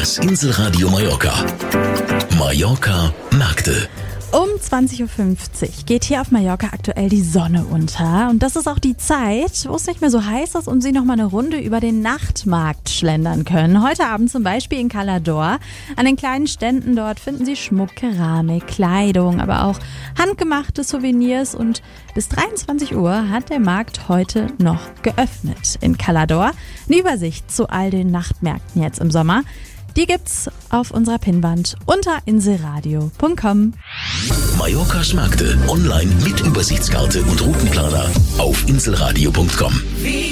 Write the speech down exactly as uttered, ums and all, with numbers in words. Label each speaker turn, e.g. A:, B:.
A: Das Inselradio Mallorca. Mallorca Märkte.
B: Um zwanzig Uhr fünfzig geht hier auf Mallorca aktuell die Sonne unter. Und das ist auch die Zeit, wo es nicht mehr so heiß ist und Sie noch mal eine Runde über den Nachtmarkt schlendern können. Heute Abend zum Beispiel in Cala d'Or. An den kleinen Ständen dort finden Sie Schmuck, Keramik, Kleidung, aber auch handgemachte Souvenirs. Und bis dreiundzwanzig Uhr hat der Markt heute noch geöffnet in Cala d'Or. Eine Übersicht zu all den Nachtmärkten jetzt im Sommer, die gibt's auf unserer Pinnwand unter inselradio punkt com.
A: Mallorcas Märkte online mit Übersichtskarte und Routenplaner auf inselradio punkt com.